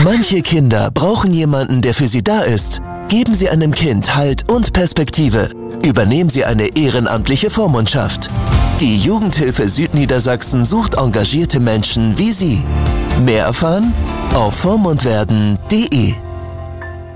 Manche Kinder brauchen jemanden, der für sie da ist. Geben Sie einem Kind Halt und Perspektive. Übernehmen Sie eine ehrenamtliche Vormundschaft. Die Jugendhilfe Südniedersachsen sucht engagierte Menschen wie Sie. Mehr erfahren auf vormundwerden.de.